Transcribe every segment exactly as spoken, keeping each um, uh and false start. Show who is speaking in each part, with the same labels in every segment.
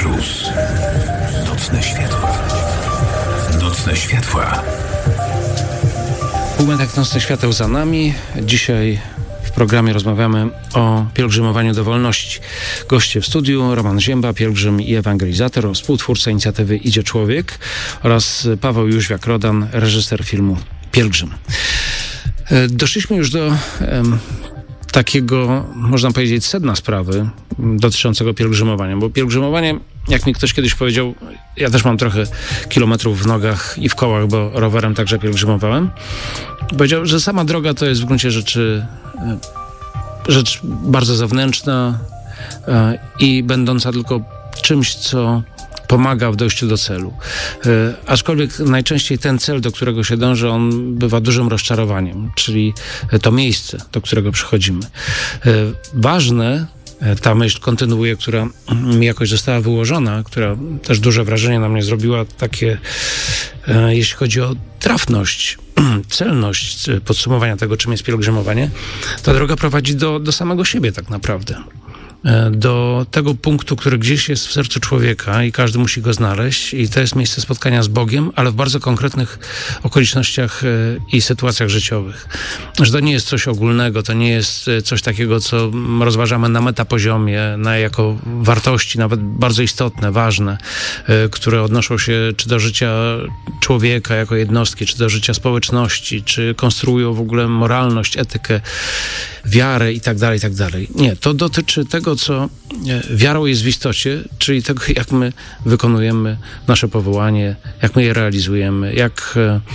Speaker 1: Plus. Nocne światła. Nocne światła.
Speaker 2: Półmetek Nocnych Świateł za nami. Dzisiaj w programie rozmawiamy o pielgrzymowaniu do wolności. Goście w studiu: Roman Zięba, pielgrzym i ewangelizator, współtwórca inicjatywy Idzie Człowiek, oraz Paweł Jóźwiak-Rodan, reżyser filmu Pielgrzym. Doszliśmy już do em, takiego, można powiedzieć, sedna sprawy dotyczącego pielgrzymowania, bo pielgrzymowanie, jak mi ktoś kiedyś powiedział, ja też mam trochę kilometrów w nogach i w kołach, bo rowerem także pielgrzymowałem, powiedział, że sama droga to jest w gruncie rzeczy rzecz bardzo zewnętrzna e, i będąca tylko czymś, co pomaga w dojściu do celu. E, aczkolwiek najczęściej ten cel, do którego się dąży, on bywa dużym rozczarowaniem, czyli to miejsce, do którego przychodzimy. E, ważne, ta myśl kontynuuje, która mi jakoś została wyłożona, która też duże wrażenie na mnie zrobiła, takie, e, jeśli chodzi o trafność, celność podsumowania tego, czym jest pielgrzymowanie. Ta droga prowadzi do, do samego siebie tak naprawdę. Do tego punktu, który gdzieś jest w sercu człowieka i każdy musi go znaleźć, i to jest miejsce spotkania z Bogiem, ale w bardzo konkretnych okolicznościach i sytuacjach życiowych. Że to nie jest coś ogólnego, to nie jest coś takiego, co rozważamy na metapoziomie, na jako wartości nawet bardzo istotne, ważne, które odnoszą się czy do życia człowieka jako jednostki, czy do życia społeczności, czy konstruują w ogóle moralność, etykę, wiarę i tak dalej, i tak dalej. Nie, to dotyczy tego, co wiarą jest w istocie, czyli tego, jak my wykonujemy nasze powołanie, jak my je realizujemy, jak,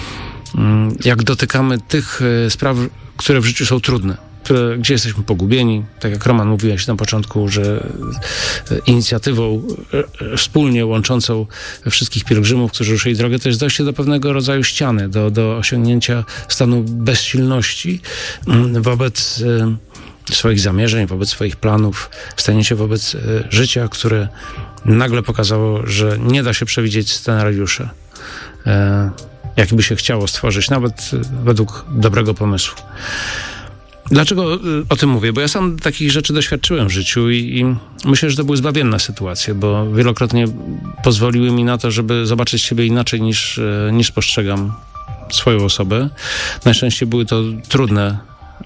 Speaker 2: jak dotykamy tych spraw, które w życiu są trudne, które, gdzie jesteśmy pogubieni. Tak jak Roman mówiłeś na początku, że inicjatywą wspólnie łączącą wszystkich pielgrzymów, którzy ruszyli drogę, to jest dojście do pewnego rodzaju ściany, do, do osiągnięcia stanu bezsilności wobec swoich zamierzeń, wobec swoich planów, stanie się wobec życia, które nagle pokazało, że nie da się przewidzieć scenariusza, jaki by się chciało stworzyć, nawet według dobrego pomysłu. Dlaczego o tym mówię? Bo ja sam takich rzeczy doświadczyłem w życiu i, i myślę, że to były zbawienne sytuacje, bo wielokrotnie pozwoliły mi na to, żeby zobaczyć siebie inaczej niż, niż postrzegam swoją osobę. Najczęściej były to trudne,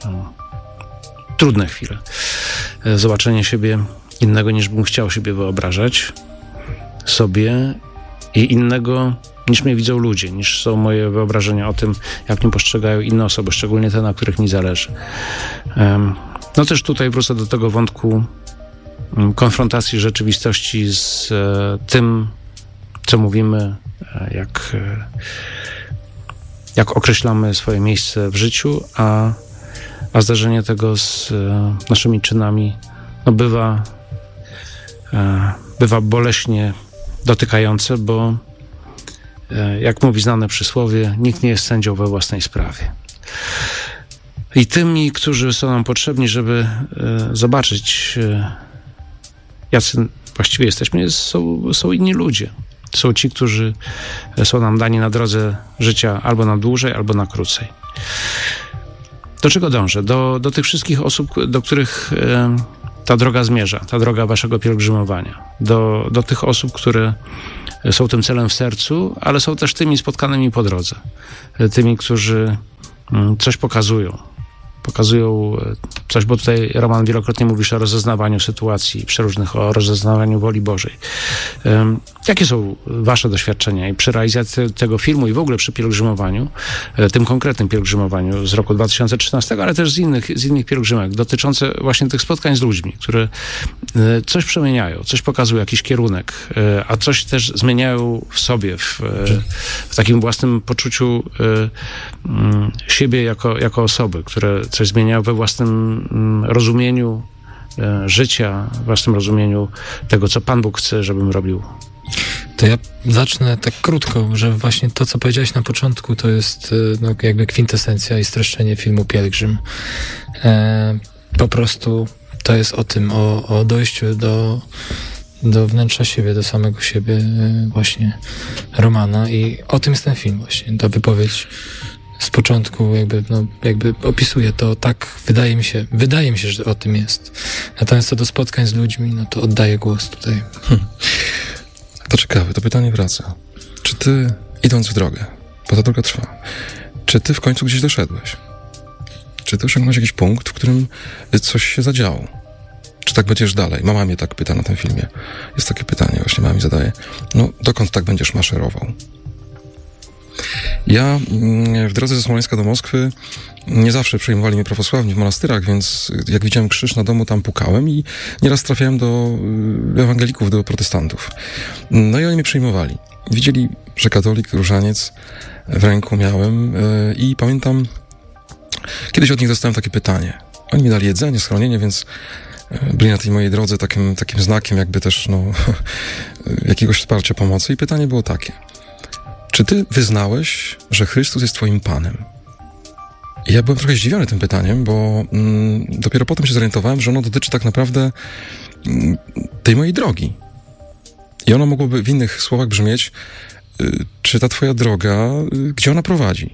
Speaker 2: trudne chwile. Zobaczenie siebie innego, niż bym chciał siebie wyobrażać sobie, i innego, niż mnie widzą ludzie, niż są moje wyobrażenia o tym, jak mnie postrzegają inne osoby, szczególnie te, na których mi zależy. No też tutaj wrócę do tego wątku konfrontacji rzeczywistości z tym, co mówimy, jak, jak określamy swoje miejsce w życiu, a, a zdarzenie tego z naszymi czynami no bywa, bywa boleśnie dotykające, bo jak mówi znane przysłowie, nikt nie jest sędzią we własnej sprawie. I tymi, którzy są nam potrzebni, żeby e, zobaczyć, e, jacy właściwie jesteśmy, są, są inni ludzie. Są ci, którzy są nam dani na drodze życia albo na dłużej, albo na krócej. Do czego dążę? Do, do tych wszystkich osób, do których e, ta droga zmierza, ta droga waszego pielgrzymowania. Do, do tych osób, które są tym celem w sercu, ale są też tymi spotkanymi po drodze. Tymi, którzy coś pokazują. Pokazują coś, bo tutaj, Roman, wielokrotnie mówisz o rozeznawaniu sytuacji przeróżnych, o rozeznawaniu woli Bożej. Um, jakie są wasze doświadczenia i przy realizacji tego filmu i w ogóle przy pielgrzymowaniu, tym konkretnym pielgrzymowaniu z roku dwa tysiące trzynastego, ale też z innych, z innych pielgrzymek, dotyczące właśnie tych spotkań z ludźmi, które coś przemieniają, coś pokazują, jakiś kierunek, a coś też zmieniają w sobie, w, w takim własnym poczuciu siebie jako, jako osoby, które coś zmieniają we własnym rozumieniu życia, w własnym rozumieniu tego, co Pan Bóg chce, żebym robił.
Speaker 3: To ja zacznę tak krótko, że właśnie to, co powiedziałeś na początku, to jest no, jakby kwintesencja i streszczenie filmu Pielgrzym. E, po prostu to jest o tym, o, o dojściu do, do wnętrza siebie, do samego siebie właśnie Romana, i o tym jest ten film właśnie, ta wypowiedź z początku jakby, no, jakby opisuje to tak, wydaje mi się, wydaje mi się, że o tym jest. Natomiast co do spotkań z ludźmi, no to oddaję głos tutaj. Hmm.
Speaker 4: To ciekawe, to pytanie wraca. Czy ty, idąc w drogę, bo ta droga trwa, czy ty w końcu gdzieś doszedłeś? Czy ty osiągnąłeś jakiś punkt, w którym coś się zadziało? Czy tak będziesz dalej? Mama mnie tak pyta na tym filmie. Jest takie pytanie, właśnie mama mi zadaje. No, dokąd tak będziesz maszerował? Ja w drodze ze Smoleńska do Moskwy nie zawsze przyjmowali mnie prawosławni w monastyrach, więc jak widziałem krzyż na domu, tam pukałem i nieraz trafiałem do ewangelików, do protestantów. No i oni mnie przyjmowali. Widzieli, że katolik, różaniec w ręku miałem i pamiętam, kiedyś od nich dostałem takie pytanie. Oni mi dali jedzenie, schronienie, więc byli na tej mojej drodze takim, takim znakiem jakby też no, jakiegoś wsparcia, pomocy i pytanie było takie. Czy ty wyznałeś, że Chrystus jest twoim Panem? I ja byłem trochę zdziwiony tym pytaniem, bo mm, dopiero potem się zorientowałem, że ono dotyczy tak naprawdę mm, tej mojej drogi. I ono mogłoby w innych słowach brzmieć, y, czy ta twoja droga, y, gdzie ona prowadzi?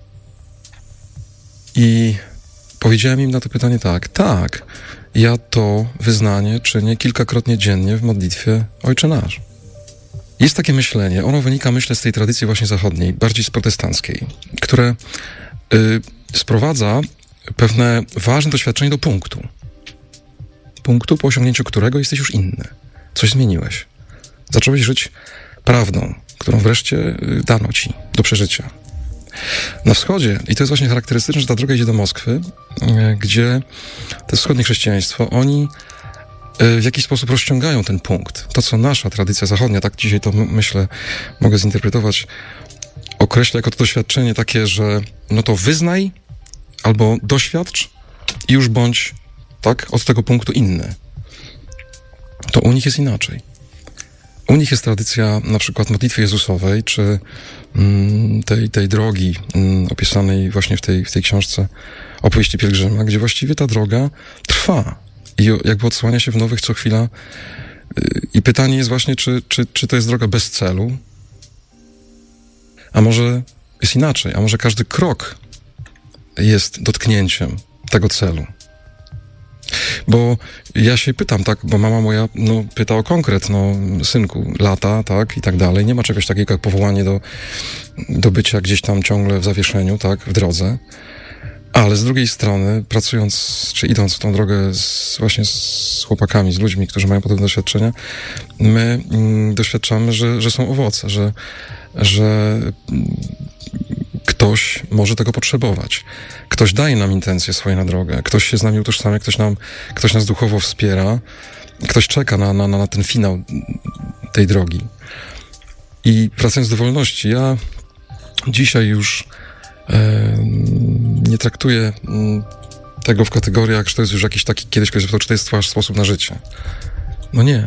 Speaker 4: I powiedziałem im na to pytanie tak, tak, ja to wyznanie czynię kilkakrotnie dziennie w modlitwie Ojcze Nasz. Jest takie myślenie, ono wynika, myślę, z tej tradycji właśnie zachodniej, bardziej z protestanckiej, które y, sprowadza pewne ważne doświadczenie do punktu. Punktu, po osiągnięciu którego jesteś już inny. Coś zmieniłeś. Zacząłeś żyć prawdą, którą wreszcie y, dano ci do przeżycia. Na wschodzie, i to jest właśnie charakterystyczne, że ta droga idzie do Moskwy, y, gdzie to jest wschodnie chrześcijaństwo, oni w jakiś sposób rozciągają ten punkt. To, co nasza tradycja zachodnia, tak dzisiaj to myślę, mogę zinterpretować, określa jako to doświadczenie takie, że no to wyznaj albo doświadcz i już bądź tak od tego punktu inny. To u nich jest inaczej. U nich jest tradycja na przykład modlitwy Jezusowej, czy mm, tej, tej drogi mm, opisanej właśnie w tej, w tej książce Opowieści Pielgrzyma, gdzie właściwie ta droga trwa. I jakby odsłania się w nowych co chwila. I pytanie jest właśnie, czy, czy, czy to jest droga bez celu? A może jest inaczej? A może każdy krok jest dotknięciem tego celu? Bo ja się pytam, tak, bo mama moja no, pyta o konkret, no synku, lata, tak, i tak dalej. Nie ma czegoś takiego jak powołanie do, do bycia gdzieś tam ciągle w zawieszeniu, tak, w drodze. Ale z drugiej strony, pracując, czy idąc w tą drogę z, właśnie z chłopakami, z ludźmi, którzy mają podobne doświadczenia, my mm, doświadczamy, że, że są owoce, że, że ktoś może tego potrzebować. Ktoś daje nam intencje swoje na drogę, ktoś się z nami utożsamia, ktoś, nam, ktoś nas duchowo wspiera, ktoś czeka na, na, na ten finał tej drogi. I wracając do wolności, ja dzisiaj już nie traktuję tego w kategoriach, że to jest już jakiś taki, kiedyś ktoś zapytał, czy to jest wasz sposób na życie. No nie.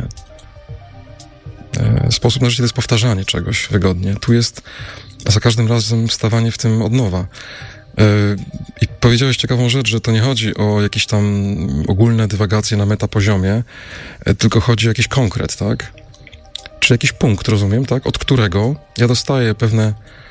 Speaker 4: Sposób na życie to jest powtarzanie czegoś wygodnie. Tu jest za każdym razem stawanie w tym od nowa. I powiedziałeś ciekawą rzecz, że to nie chodzi o jakieś tam ogólne dywagacje na metapoziomie, tylko chodzi o jakiś konkret, tak? Czy jakiś punkt, rozumiem, tak? Od którego ja dostaję pewne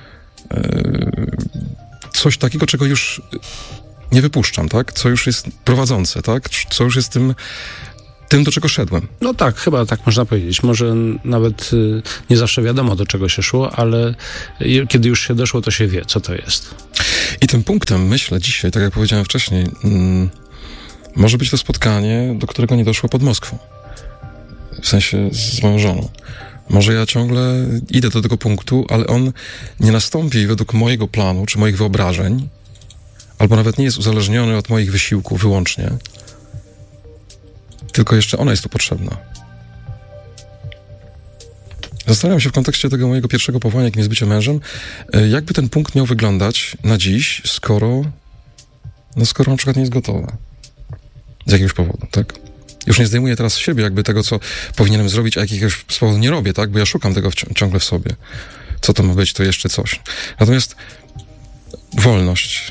Speaker 4: coś takiego, czego już nie wypuszczam, tak? Co już jest prowadzące, tak? Co już jest tym, tym, do czego szedłem.
Speaker 2: No tak, chyba tak można powiedzieć. Może nawet y, nie zawsze wiadomo, do czego się szło, ale y, kiedy już się doszło, to się wie, co to jest.
Speaker 4: I tym punktem, myślę dzisiaj, tak jak powiedziałem wcześniej, mm, może być to spotkanie, do którego nie doszło pod Moskwą. W sensie z moją żoną. Może ja ciągle idę do tego punktu, ale on nie nastąpi według mojego planu, czy moich wyobrażeń, albo nawet nie jest uzależniony od moich wysiłków wyłącznie, tylko jeszcze ona jest tu potrzebna. Zastanawiam się w kontekście tego mojego pierwszego powołania, jakim jest bycie mężem, jakby ten punkt miał wyglądać na dziś, skoro, no skoro na przykład nie jest gotowa. Z jakiegoś powodu, tak? Już nie zdejmuję teraz z siebie jakby tego, co powinienem zrobić, a jakiegoś powodu nie robię, tak? Bo ja szukam tego w, ciągle w sobie. Co to ma być, to jeszcze coś. Natomiast wolność.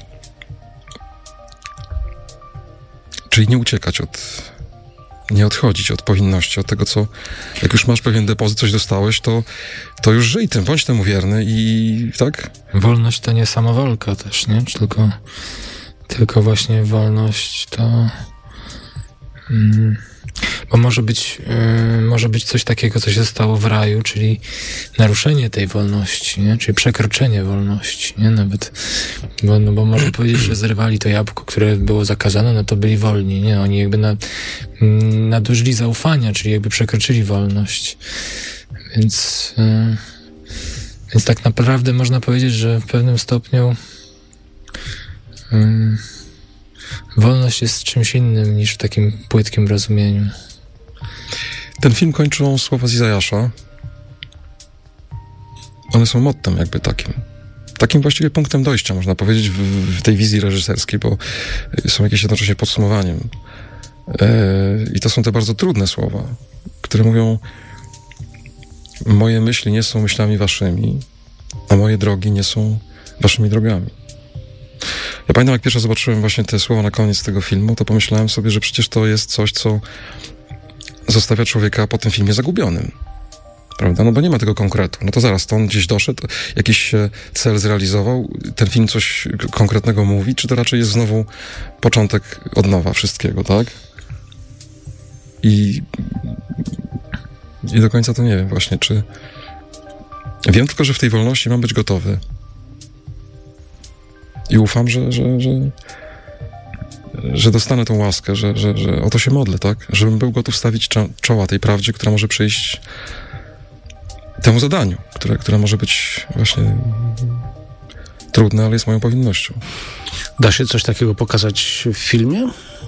Speaker 4: Czyli nie uciekać od... Nie odchodzić od powinności, od tego, co... Jak już masz pewien depozyt, coś dostałeś, to, to już żyj tym, bądź temu wierny i... tak?
Speaker 3: Wolność to nie samowolka też, nie? Czy tylko, tylko właśnie wolność to... Mm, Bo może być, yy, może być coś takiego, co się stało w raju, czyli naruszenie tej wolności, nie? Czyli przekroczenie wolności, nie? Nawet, bo, no bo można powiedzieć, że zrywali to jabłko, które było zakazane, no to byli wolni, nie? Oni jakby na, nadużyli zaufania, czyli jakby przekroczyli wolność. Więc, yy, więc tak naprawdę można powiedzieć, że w pewnym stopniu yy, wolność jest czymś innym niż w takim płytkim rozumieniu.
Speaker 4: Ten film kończą słowa z Izajasza. One są mottem jakby takim. Takim właściwie punktem dojścia, można powiedzieć, w, w tej wizji reżyserskiej, bo są jakieś jednocześnie podsumowaniem. E, I to są te bardzo trudne słowa, które mówią: moje myśli nie są myślami waszymi, a moje drogi nie są waszymi drogami. Ja pamiętam, jak pierwszy zobaczyłem właśnie te słowa na koniec tego filmu, to pomyślałem sobie, że przecież to jest coś, co zostawia człowieka po tym filmie zagubionym. Prawda? No bo nie ma tego konkretu. No to zaraz, to on gdzieś doszedł, jakiś cel zrealizował, ten film coś konkretnego mówi, czy to raczej jest znowu początek od nowa wszystkiego, tak? I, i do końca to nie wiem właśnie, czy... Wiem tylko, że w tej wolności mam być gotowy. I ufam, że, że, że, że dostanę tą łaskę, że, że, że o to się modlę, tak? Żebym był gotów stawić czoła tej prawdzie, która może przyjść temu zadaniu, które, które może być właśnie trudne, ale jest moją powinnością.
Speaker 2: Da się coś takiego pokazać w filmie?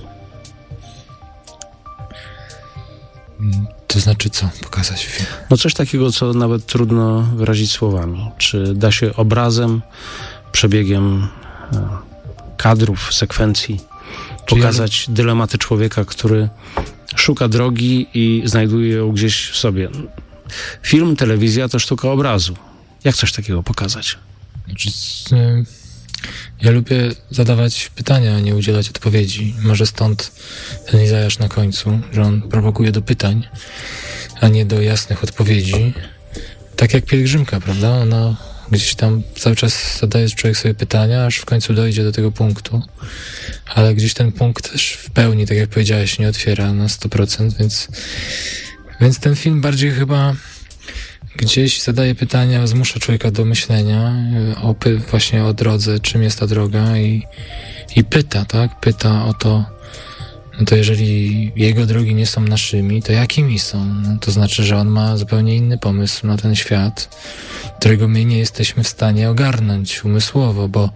Speaker 3: To znaczy co pokazać w filmie?
Speaker 2: No coś takiego, co nawet trudno wyrazić słowami. Czy da się obrazem, przebiegiem kadrów, sekwencji pokazać ja... dylematy człowieka, który szuka drogi i znajduje ją gdzieś w sobie? Film, telewizja to sztuka obrazu. Jak coś takiego pokazać?
Speaker 3: Znaczy, ja lubię zadawać pytania, a nie udzielać odpowiedzi. Może stąd ten Izajasz na końcu, że on prowokuje do pytań, a nie do jasnych odpowiedzi. Tak jak pielgrzymka, prawda? Ona gdzieś tam cały czas zadaje człowiek sobie pytania, aż w końcu dojdzie do tego punktu. Ale gdzieś ten punkt też w pełni, tak jak powiedziałeś, nie otwiera na sto procent, więc, więc ten film bardziej chyba gdzieś zadaje pytania, zmusza człowieka do myślenia o, właśnie o drodze, czym jest ta droga i, i pyta, tak? Pyta o to, no to jeżeli jego drogi nie są naszymi, to jakimi są? No to znaczy, że on ma zupełnie inny pomysł na ten świat, którego my nie jesteśmy w stanie ogarnąć umysłowo, bo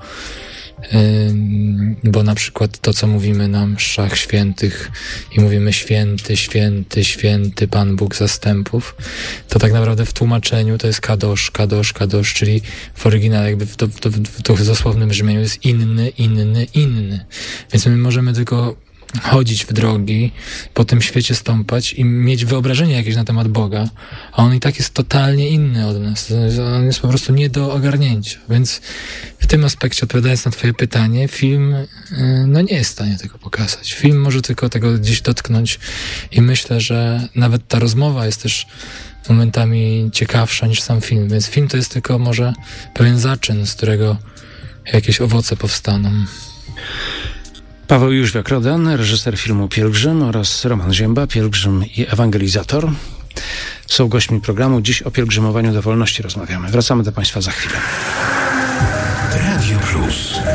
Speaker 3: Yy, bo na przykład to, co mówimy na mszach świętych i mówimy święty, święty, święty Pan Bóg zastępów, to tak naprawdę w tłumaczeniu to jest kadosz, kadosz, kadosz, czyli w oryginale jakby w, to, to, w to dosłownym brzmieniu jest inny, inny, inny. Więc my możemy tylko chodzić w drogi, po tym świecie stąpać i mieć wyobrażenie jakieś na temat Boga, a on i tak jest totalnie inny od nas. On jest po prostu nie do ogarnięcia. Więc w tym aspekcie, odpowiadając na twoje pytanie, film no nie jest w stanie tego pokazać. Film może tylko tego gdzieś dotknąć i myślę, że nawet ta rozmowa jest też momentami ciekawsza niż sam film. Więc film to jest tylko może pewien zaczyn, z którego jakieś owoce powstaną.
Speaker 2: Paweł Jóźwiak-Rodan, reżyser filmu Pielgrzym, oraz Roman Ziemba, pielgrzym i ewangelizator, są gośćmi programu. Dziś o pielgrzymowaniu do wolności rozmawiamy. Wracamy do Państwa za chwilę.
Speaker 1: Radio Plus.